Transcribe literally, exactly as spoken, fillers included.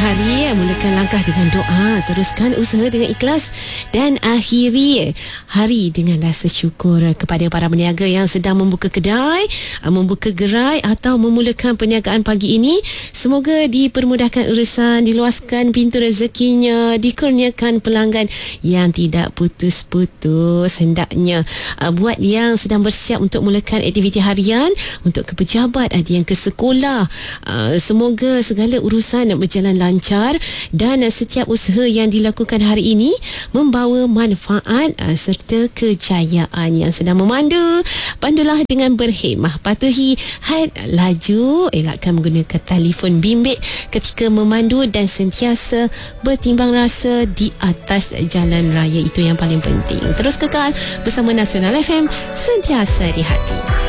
hari, mulakan langkah dengan doa, teruskan usaha dengan ikhlas dan akhiri hari dengan rasa syukur. Kepada para peniaga yang sedang membuka kedai, membuka gerai atau memulakan perniagaan pagi ini, semoga dipermudahkan urusan, diluaskan pintu rezekinya, dikurniakan pelanggan yang tidak putus-putus. Hendaknya uh, buat yang sedang bersiap untuk mulakan aktiviti harian, untuk ke pejabat, ada yang ke sekolah, uh, semoga segala urusan berjalan lancar dan uh, setiap usaha yang dilakukan hari ini membawa manfaat uh, serta kejayaan. Yang sedang memandu, pandulah dengan berhemah, patuhi had laju, elakkan menggunakan telefon bimbit ketika memandu dan sentiasa bertimbang rasa di atas jalan raya. Itu yang paling penting. Terus kekal bersama Nasional F M, sentiasa di hati.